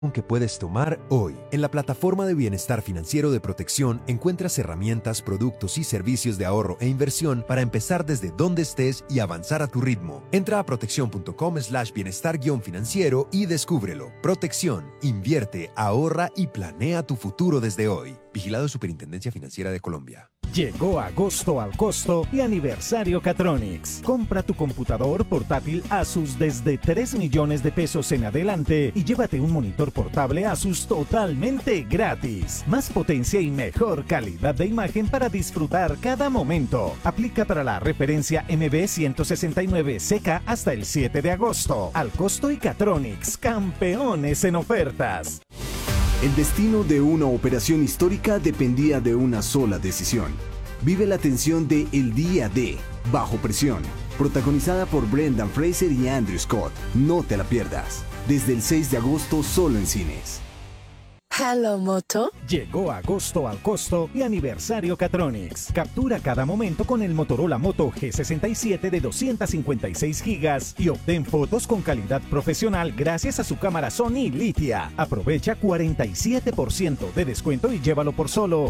que puedes tomar hoy. En la plataforma de bienestar financiero de Protección encuentras herramientas, productos y servicios de ahorro e inversión para empezar desde donde estés y avanzar a tu ritmo. Entra a protección.com/bienestar-financiero y descúbrelo. Protección, invierte, ahorra y planea tu futuro desde hoy. Vigilado Superintendencia Financiera de Colombia. Llegó agosto al costo y aniversario Catronics. Compra tu computador portátil Asus desde 3 millones de pesos en adelante y llévate un monitor portable Asus totalmente gratis. Más potencia y mejor calidad de imagen para disfrutar cada momento. Aplica para la referencia MB169CK hasta el 7 de agosto. Al costo y Catronics, campeones en ofertas. El destino de una operación histórica dependía de una sola decisión. Vive la tensión de El Día de Bajo Presión, protagonizada por Brendan Fraser y Andrew Scott. No te la pierdas. Desde el 6 de agosto solo en cines. Hello, Moto. Llegó agosto al costo y aniversario Catronics. Captura cada momento con el Motorola Moto G67 de 256 gigas y obtén fotos con calidad profesional gracias a su cámara Sony Litia. Aprovecha 47% de descuento y llévalo por solo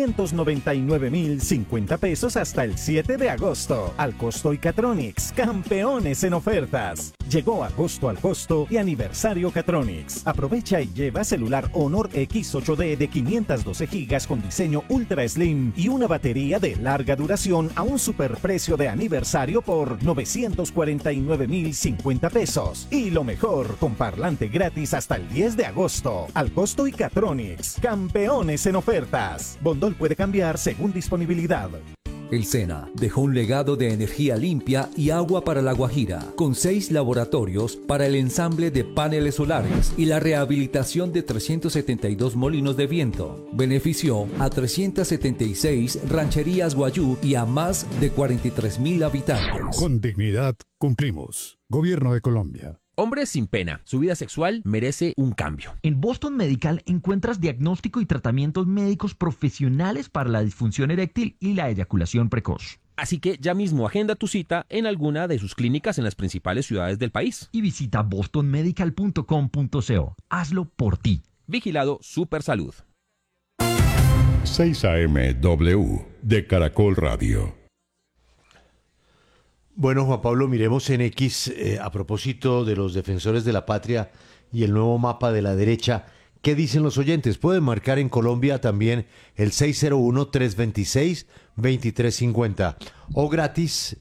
999,050 pesos hasta el 7 de agosto. Al costo y Catronics, campeones en ofertas. Llegó agosto al costo y aniversario Catronics. Aprovecha y lleva celular Honor X8D de 512 gigas con diseño Ultra Slim y una batería de larga duración a un superprecio de aniversario por 949,050 pesos. Y lo mejor, con parlante gratis hasta el 10 de agosto. Al costo y Catronics, campeones en ofertas. Bondol puede cambiar según disponibilidad. El SENA dejó un legado de energía limpia y agua para La Guajira, con 6 laboratorios para el ensamble de paneles solares y la rehabilitación de 372 molinos de viento. Benefició a 376 rancherías guayú y a más de 43,000 habitantes. Con dignidad cumplimos. Gobierno de Colombia. Hombres sin pena, su vida sexual merece un cambio. En Boston Medical encuentras diagnóstico y tratamientos médicos profesionales para la disfunción eréctil y la eyaculación precoz. Así que ya mismo agenda tu cita en alguna de sus clínicas en las principales ciudades del país. Y visita bostonmedical.com.co. Hazlo por ti. Vigilado Supersalud. 6 AM W de Caracol Radio. Bueno, Juan Pablo, miremos en X, a propósito de los defensores de la patria y el nuevo mapa de la derecha, ¿qué dicen los oyentes? Pueden marcar en Colombia también el 601-326-2350 o gratis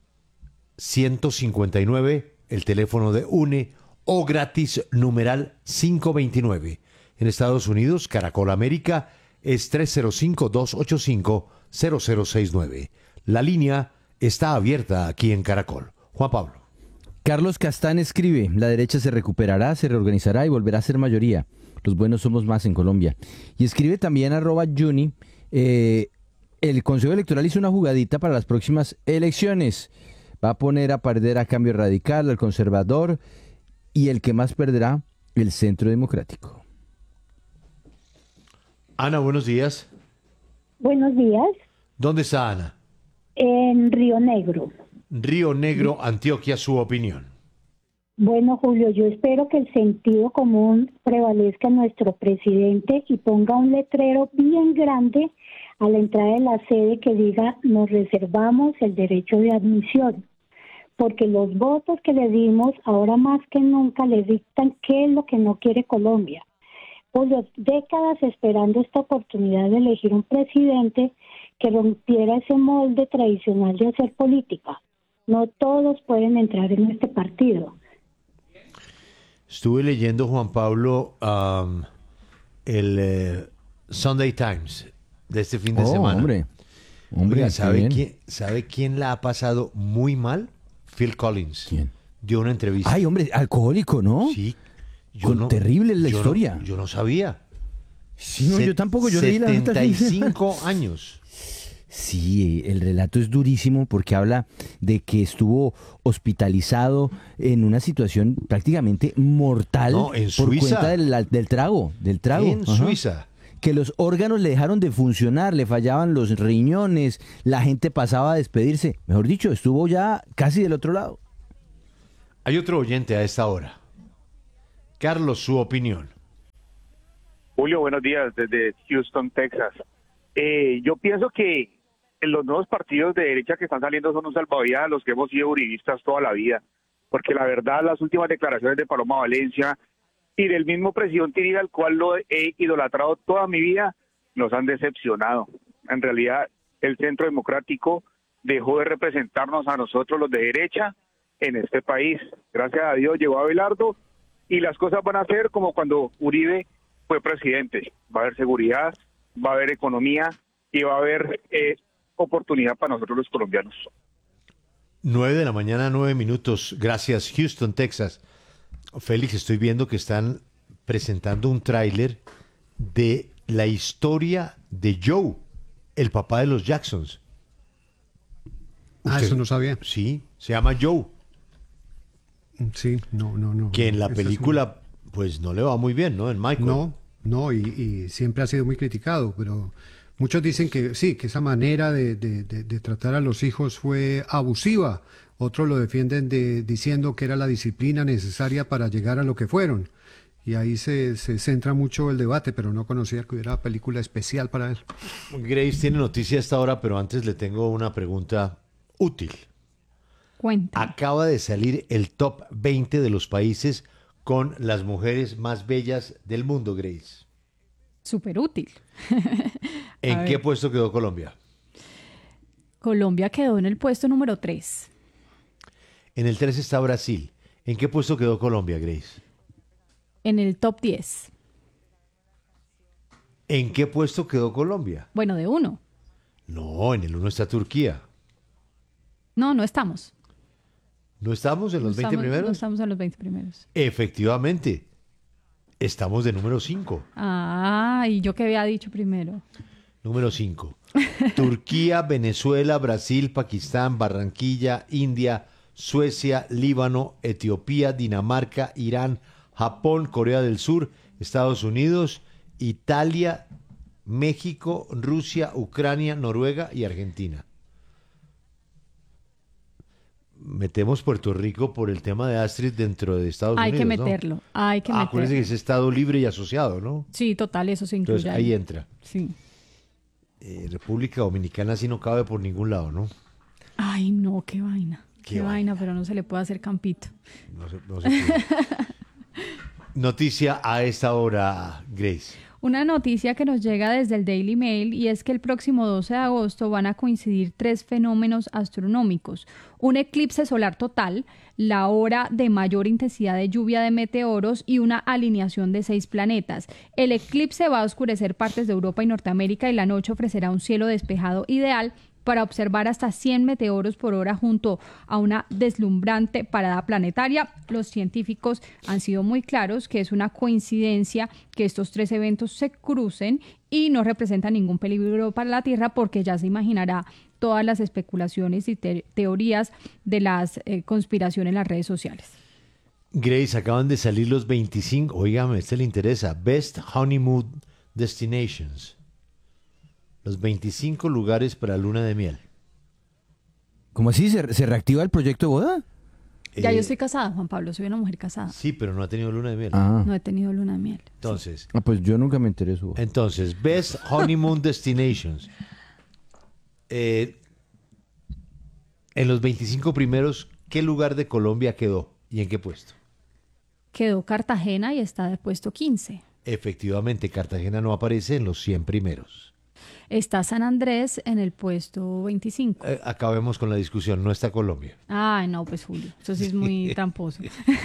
159, el teléfono de UNE, o gratis numeral 529. En Estados Unidos, Caracol América es 305-285-0069. La línea está abierta aquí en Caracol. Juan Pablo. Carlos Castán escribe: la derecha se recuperará, se reorganizará y volverá a ser mayoría. Los buenos somos más en Colombia. Y escribe también @Juni, el Consejo Electoral hizo una jugadita para las próximas elecciones. Va a poner a perder a Cambio Radical, al Conservador, y el que más perderá, el Centro Democrático. Ana, buenos días. Buenos días. ¿Dónde está Ana? En Río Negro. Río Negro, Antioquia, su opinión. Bueno, Julio, yo espero que el sentido común prevalezca en nuestro presidente y ponga un letrero bien grande a la entrada de la sede que diga: nos reservamos el derecho de admisión, porque los votos que le dimos ahora más que nunca le dictan qué es lo que no quiere Colombia. Por décadas esperando esta oportunidad de elegir un presidente que rompiera ese molde tradicional de hacer política. No todos pueden entrar en este partido. Estuve leyendo, Juan Pablo, el Sunday Times de este fin de semana. Hombre, Oiga, ¿sabe quién la ha pasado muy mal? Phil Collins. ¿Quién? Dio una entrevista. Ay, hombre, alcohólico, ¿no? Sí. Terrible la historia. Yo no sabía. Sí, no, yo tampoco. Yo leí la 75 años. Sí, el relato es durísimo porque habla de que estuvo hospitalizado en una situación prácticamente mortal en por Suiza. cuenta del trago. En Suiza. Que los órganos le dejaron de funcionar, le fallaban los riñones, la gente pasaba a despedirse. Mejor dicho, estuvo ya casi del otro lado. Hay otro oyente a esta hora. Carlos, su opinión. Julio, buenos días desde Houston, Texas. Yo pienso que los nuevos partidos de derecha que están saliendo son un salvavidas a los que hemos sido uribistas toda la vida, porque la verdad las últimas declaraciones de Paloma Valencia y del mismo presidente Uribe, al cual lo he idolatrado toda mi vida, nos han decepcionado. En realidad, el Centro Democrático dejó de representarnos a nosotros los de derecha en este país. Gracias a Dios llegó Abelardo y las cosas van a ser como cuando Uribe fue presidente. Va a haber seguridad, va a haber economía y va a haber oportunidad para nosotros los colombianos. 9 de la mañana, 9 minutos. Gracias, Houston, Texas. Félix, estoy viendo que están presentando un tráiler de la historia de Joe, el papá de los Jacksons. Eso no sabía. Sí, se llama Joe. Sí, no. Que en la película, pues no le va muy bien, ¿no? En Michael. No, y siempre ha sido muy criticado, pero muchos dicen que sí, que esa manera de tratar a los hijos fue abusiva. Otros lo defienden diciendo que era la disciplina necesaria para llegar a lo que fueron. Y ahí se centra mucho el debate, pero no conocía que hubiera película especial para él. Grace tiene noticia a esta hora, pero antes le tengo una pregunta útil. Cuéntame. Acaba de salir el top 20 de los países con las mujeres más bellas del mundo, Grace. Súper útil. ¿En qué puesto quedó Colombia? Colombia quedó en el puesto número 3. En el 3 está Brasil. ¿En qué puesto quedó Colombia, Grace? En el top 10. ¿En qué puesto quedó Colombia? Bueno, de 1. No, en el 1 está Turquía. No estamos. ¿No estamos en los 20 primeros? No estamos en los 20 primeros. Efectivamente. Estamos de número 5. Y yo que había dicho primero. Número 5. Turquía, Venezuela, Brasil, Pakistán, Barranquilla, India, Suecia, Líbano, Etiopía, Dinamarca, Irán, Japón, Corea del Sur, Estados Unidos, Italia, México, Rusia, Ucrania, Noruega y Argentina. Metemos Puerto Rico por el tema de Astrid dentro de Estados Unidos, Hay que meterlo. Acuérdense que es Estado libre y asociado, ¿no? Sí, total, eso se incluye. Entonces ahí entra. Sí. República Dominicana sí no cabe por ningún lado, ¿no? Ay, no, qué vaina. Qué vaina, pero no se le puede hacer campito. No se puede. Noticia a esta hora, Grace. Una noticia que nos llega desde el Daily Mail y es que el próximo 12 de agosto van a coincidir 3 fenómenos astronómicos. Un eclipse solar total, la hora de mayor intensidad de lluvia de meteoros y una alineación de 6 planetas. El eclipse va a oscurecer partes de Europa y Norteamérica y la noche ofrecerá un cielo despejado ideal para observar hasta 100 meteoros por hora junto a una deslumbrante parada planetaria. Los científicos han sido muy claros que es una coincidencia que estos 3 eventos se crucen y no representan ningún peligro para la Tierra, porque ya se imaginará todas las especulaciones y teorías de las conspiraciones en las redes sociales. Grace, acaban de salir los 25, oígame, este le interesa, Best Honeymoon Destinations. Los 25 lugares para luna de miel. ¿Cómo así? ¿Se reactiva el proyecto de boda? Ya yo estoy casada, Juan Pablo, soy una mujer casada. Sí, pero no ha tenido luna de miel. No he tenido luna de miel. Entonces. Sí. Pues yo nunca me enteré de su boda. Entonces, Best Honeymoon Destinations. En los 25 primeros, ¿qué lugar de Colombia quedó? ¿Y en qué puesto? Quedó Cartagena y está de puesto 15. Efectivamente, Cartagena no aparece en los 100 primeros. Está San Andrés en el puesto 25. Acabemos con la discusión, no está Colombia. Ay, no, pues Julio, eso sí es muy tramposo.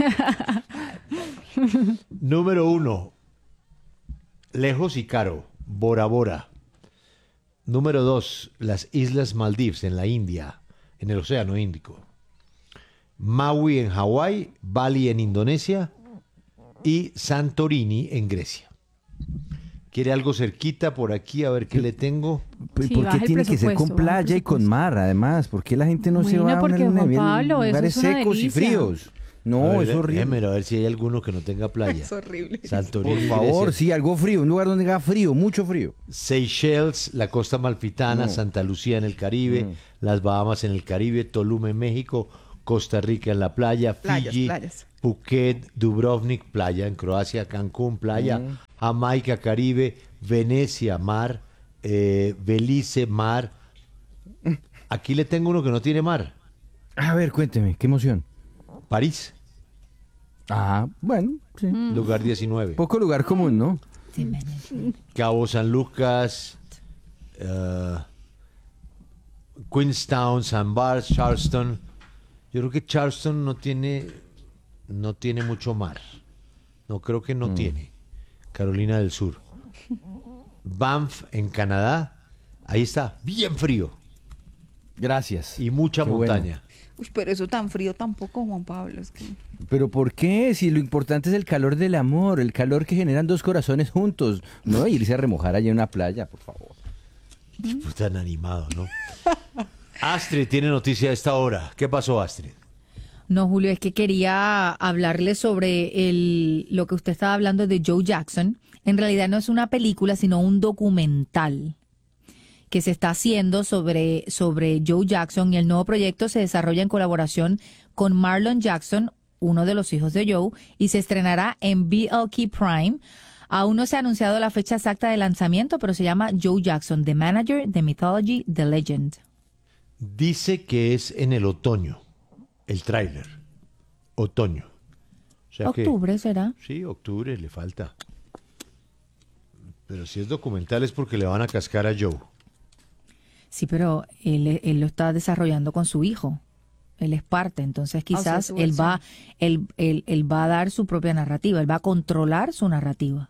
Número 1, lejos y caro, Bora Bora. Número 2, las Islas Maldives en la India, en el Océano Índico. Maui en Hawái, Bali en Indonesia y Santorini en Grecia. ¿Quiere algo cerquita por aquí? A ver qué le tengo. Sí, ¿por qué tiene que ser con playa y con mar? Además, ¿por qué la gente no se va a lugares secos y fríos? No, es horrible. A ver si hay alguno que no tenga playa. Es horrible. Santorini, por favor, sí, algo frío, un lugar donde haga frío, mucho frío. Seychelles, la costa malfitana, Santa Lucía en el Caribe, las Bahamas en el Caribe, Tulum en México, Costa Rica en la playa, Fiji, playas. Phuket, Dubrovnik, playa en Croacia, Cancún, playa, Jamaica, Caribe, Venecia, mar, Belice, mar. Aquí le tengo uno que no tiene mar. A ver, cuénteme, qué emoción. París. Ah, bueno, sí. Lugar 19. Poco lugar común, ¿no? Cabo San Lucas, Queenstown, San Barts, Charleston. Yo creo que Charleston no tiene mucho mar. No, creo que no tiene. Carolina del Sur. Banff, en Canadá. Ahí está, bien frío. Gracias. Y mucha Qué montaña. bueno. Uy, pero eso tan frío tampoco, Juan Pablo. Es que... ¿Pero por qué? Si lo importante es el calor del amor, el calor que generan dos corazones juntos. No irse a remojar allá en una playa, por favor. Pues tan animado, ¿no? Astrid tiene noticia a esta hora. ¿Qué pasó, Astrid? No, Julio, es que quería hablarle sobre lo que usted estaba hablando de Joe Jackson. En realidad no es una película, sino un documental que se está haciendo sobre Joe Jackson, y el nuevo proyecto se desarrolla en colaboración con Marlon Jackson, uno de los hijos de Joe, y se estrenará en BLK Prime. Aún no se ha anunciado la fecha exacta de lanzamiento, pero se llama Joe Jackson, The Manager, The Mythology, The Legend. Dice que es en el otoño, el tráiler. Otoño. O sea ¿Octubre será? Sí, octubre, le falta. Pero si es documental es porque le van a cascar a Joe. Sí, pero él lo está desarrollando con su hijo. Él es parte, entonces quizás él va a dar su propia narrativa, él va a controlar su narrativa.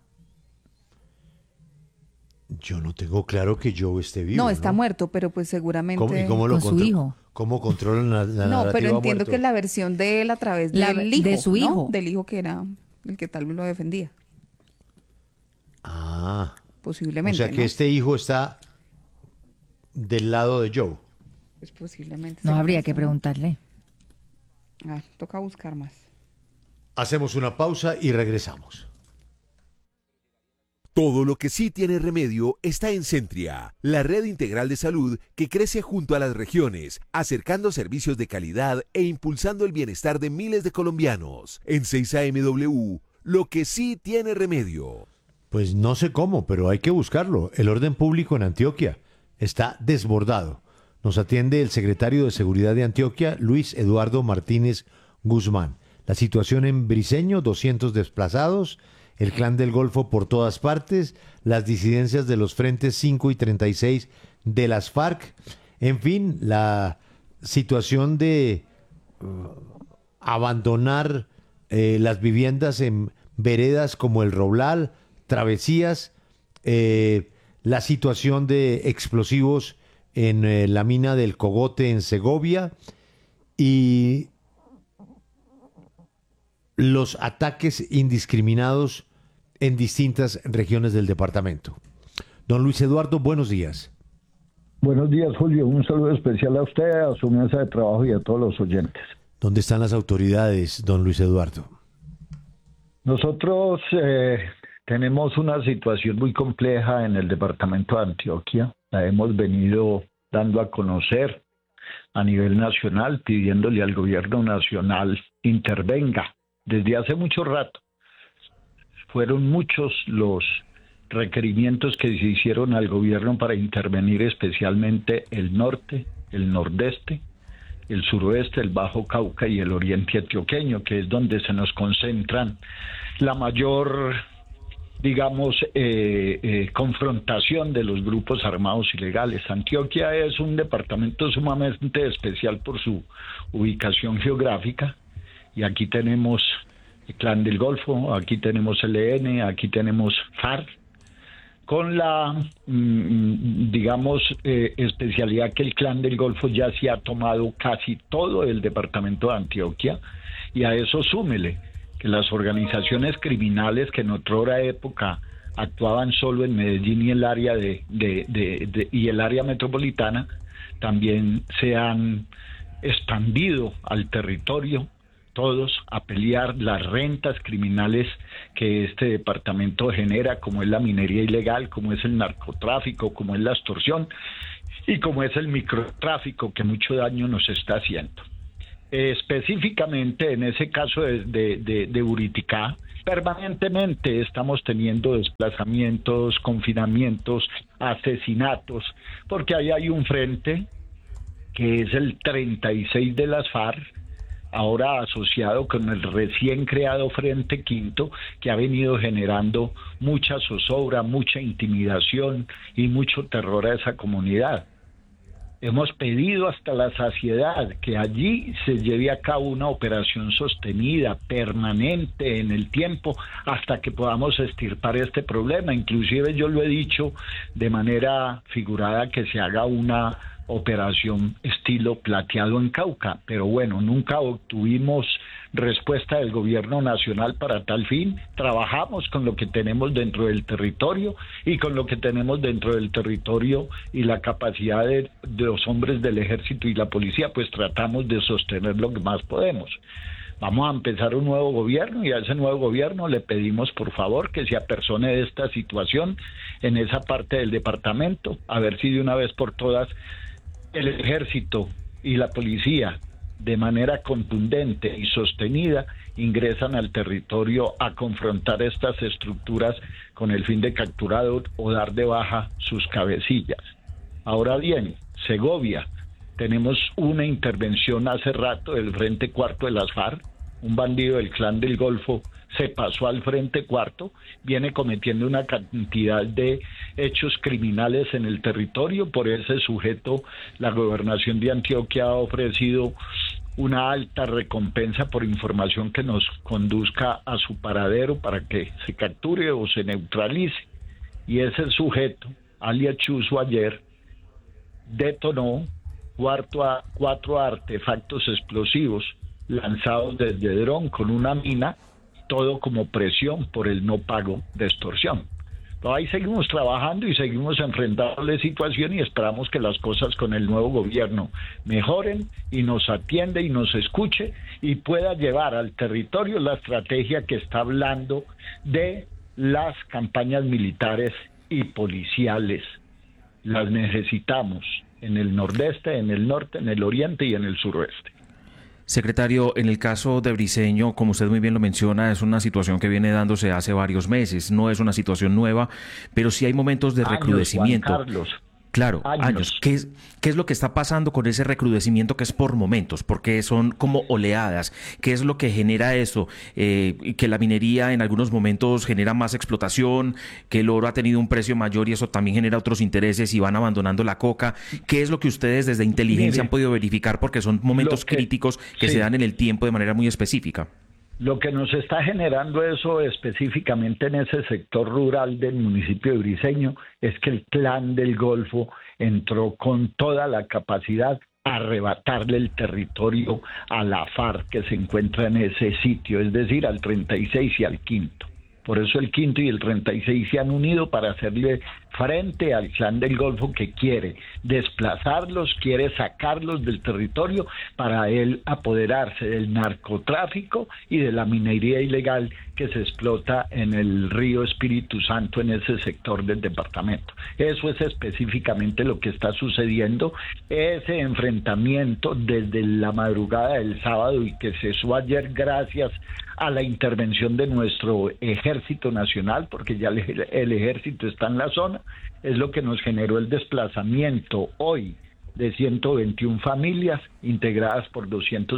Yo no tengo claro que Joe esté vivo. No, está muerto, pero pues seguramente ¿Cómo su hijo. ¿Cómo controlan la narrativa? No, pero entiendo muerto? que es la versión de él a través del hijo, de su ¿no? hijo. Del hijo que era el que tal vez lo defendía. Ah. Posiblemente, O sea que este hijo está del lado de Joe. Pues posiblemente. No habría que preguntarle. Toca buscar más. Hacemos una pausa y regresamos. Todo lo que sí tiene remedio está en Centria, la red integral de salud que crece junto a las regiones, acercando servicios de calidad e impulsando el bienestar de miles de colombianos. En 6AMW, lo que sí tiene remedio. Pues no sé cómo, pero hay que buscarlo. El orden público en Antioquia está desbordado. Nos atiende el secretario de Seguridad de Antioquia, Luis Eduardo Martínez Guzmán. La situación en Briceño, 200 desplazados, el Clan del Golfo por todas partes, las disidencias de los frentes 5 y 36 de las FARC, en fin, la situación de abandonar las viviendas en veredas como el Roblal, Travesías, la situación de explosivos en la mina del Cogote en Segovia y los ataques indiscriminados en distintas regiones del departamento. Don Luis Eduardo, buenos días. Buenos días, Julio. Un saludo especial a usted, a su mesa de trabajo y a todos los oyentes. ¿Dónde están las autoridades, don Luis Eduardo? Nosotros tenemos una situación muy compleja en el departamento de Antioquia. La hemos venido dando a conocer a nivel nacional, pidiéndole al gobierno nacional intervenga desde hace mucho rato. Fueron muchos los requerimientos que se hicieron al gobierno para intervenir, especialmente el norte, el nordeste, el suroeste, el Bajo Cauca y el oriente antioqueño, que es donde se nos concentran la mayor, digamos, confrontación de los grupos armados ilegales. Antioquia es un departamento sumamente especial por su ubicación geográfica, y aquí tenemos el Clan del Golfo, aquí tenemos ELN, aquí tenemos FARC, con la, digamos, especialidad que el Clan del Golfo ya se ha tomado casi todo el departamento de Antioquia, y a eso súmele que las organizaciones criminales que en otra época actuaban solo en Medellín y el área y el área metropolitana también se han expandido al territorio, todos a pelear las rentas criminales que este departamento genera, como es la minería ilegal, como es el narcotráfico, como es la extorsión y como es el microtráfico, que mucho daño nos está haciendo. Específicamente en ese caso de Buriticá, Permanentemente estamos teniendo desplazamientos, confinamientos, asesinatos, porque ahí hay un frente que es el 36 de las FARC, ahora asociado con el recién creado Frente Quinto, que ha venido generando mucha zozobra, mucha intimidación y mucho terror a esa comunidad. Hemos pedido hasta la saciedad que allí se lleve a cabo una operación sostenida, permanente en el tiempo, hasta que podamos extirpar este problema. Inclusive yo lo he dicho de manera figurada, que se haga una operación estilo Plateado en Cauca, pero bueno, nunca obtuvimos respuesta del gobierno nacional para tal fin. Trabajamos con lo que tenemos dentro del territorio y con lo que tenemos dentro del territorio y la capacidad de los hombres del ejército y la policía, pues tratamos de sostener lo que más podemos. Vamos a empezar un nuevo gobierno y a ese nuevo gobierno le pedimos por favor que se apersone de esta situación en esa parte del departamento, a ver si de una vez por todas el ejército y la policía de manera contundente y sostenida ingresan al territorio a confrontar estas estructuras con el fin de capturar o dar de baja sus cabecillas. Ahora bien, Segovia, tenemos una intervención hace rato del Frente Cuarto de las FARC, un bandido del Clan del Golfo se pasó al Frente Cuarto, viene cometiendo una cantidad de hechos criminales en el territorio. Por ese sujeto, la Gobernación de Antioquia ha ofrecido una alta recompensa por información que nos conduzca a su paradero para que se capture o se neutralice. Y ese sujeto, alias Chuzo, ayer detonó 4 artefactos explosivos lanzados desde dron con una mina, todo como presión por el no pago de extorsión. Pero ahí seguimos trabajando y seguimos enfrentando la situación y esperamos que las cosas con el nuevo gobierno mejoren y nos atiende y nos escuche y pueda llevar al territorio la estrategia que está hablando de las campañas militares y policiales. Las necesitamos en el nordeste, en el norte, en el oriente y en el suroeste. Secretario, en el caso de Briceño, como usted muy bien lo menciona, es una situación que viene dándose hace varios meses, no es una situación nueva, pero sí hay momentos de recrudecimiento. Juan Carlos. Claro, años. ¿Qué es lo que está pasando con ese recrudecimiento que es por momentos? Porque son como oleadas. ¿Qué es lo que genera eso? Que la minería en algunos momentos genera más explotación, que el oro ha tenido un precio mayor y eso también genera otros intereses y van abandonando la coca. ¿Qué es lo que ustedes desde inteligencia han podido verificar? Porque son momentos críticos que se dan en el tiempo de manera muy específica. Lo que nos está generando eso específicamente en ese sector rural del municipio de Briceño es que el Clan del Golfo entró con toda la capacidad a arrebatarle el territorio a la FARC que se encuentra en ese sitio, es decir, al 36 y al Quinto. Por eso el Quinto y el 36 se han unido para hacerle frente al Clan del Golfo, que quiere desplazarlos, quiere sacarlos del territorio para él apoderarse del narcotráfico y de la minería ilegal que se explota en el río Espíritu Santo en ese sector del departamento. Eso es específicamente lo que está sucediendo. Ese enfrentamiento desde la madrugada del sábado y que cesó ayer gracias a la intervención de nuestro Ejército Nacional, porque ya el Ejército está en la zona, es lo que nos generó el desplazamiento hoy de 121 familias integradas por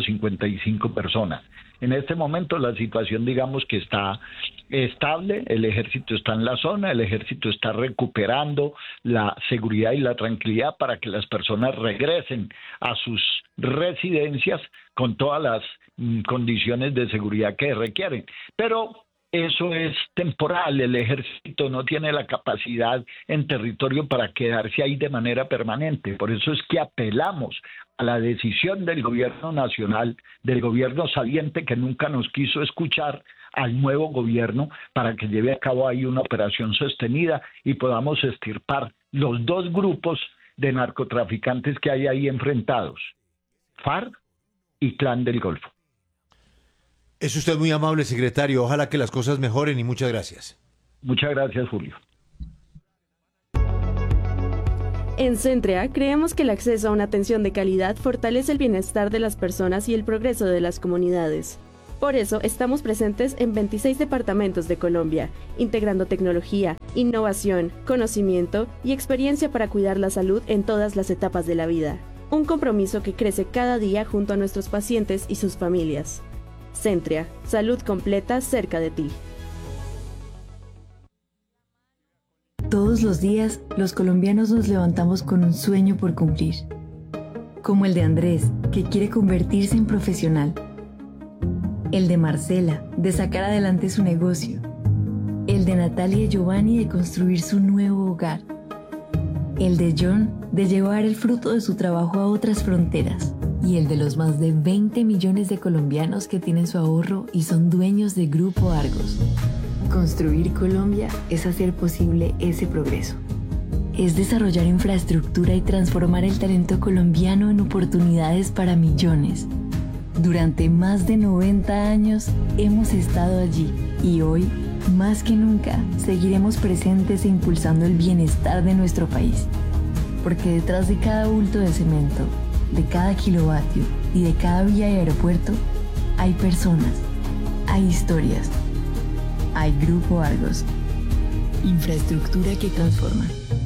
255 personas. En este momento la situación, digamos que está estable, el ejército está en la zona, el ejército está recuperando la seguridad y la tranquilidad para que las personas regresen a sus residencias con todas las condiciones de seguridad que requieren. Pero eso es temporal, el ejército no tiene la capacidad en territorio para quedarse ahí de manera permanente. Por eso es que apelamos a la decisión del gobierno nacional, del gobierno saliente que nunca nos quiso escuchar, al nuevo gobierno para que lleve a cabo ahí una operación sostenida y podamos extirpar los dos grupos de narcotraficantes que hay ahí enfrentados, FARC y Clan del Golfo. Es usted muy amable, secretario. Ojalá que las cosas mejoren y muchas gracias. Muchas gracias, Julio. En Centrea creemos que el acceso a una atención de calidad fortalece el bienestar de las personas y el progreso de las comunidades. Por eso estamos presentes en 26 departamentos de Colombia, integrando tecnología, innovación, conocimiento y experiencia para cuidar la salud en todas las etapas de la vida. Un compromiso que crece cada día junto a nuestros pacientes y sus familias. Centria, salud completa cerca de ti. Todos los días, los colombianos nos levantamos con un sueño por cumplir. Como el de Andrés, que quiere convertirse en profesional. El de Marcela, de sacar adelante su negocio. El de Natalia y Giovanni, de construir su nuevo hogar. El de John, de llevar el fruto de su trabajo a otras fronteras. Y el de los más de 20 millones de colombianos que tienen su ahorro y son dueños de Grupo Argos. Construir Colombia es hacer posible ese progreso. Es desarrollar infraestructura y transformar el talento colombiano en oportunidades para millones. Durante más de 90 años hemos estado allí y hoy, más que nunca, seguiremos presentes e impulsando el bienestar de nuestro país. Porque detrás de cada bulto de cemento, de cada kilovatio y de cada vía y aeropuerto, hay personas, hay historias, hay Grupo Argos. Infraestructura que transforma.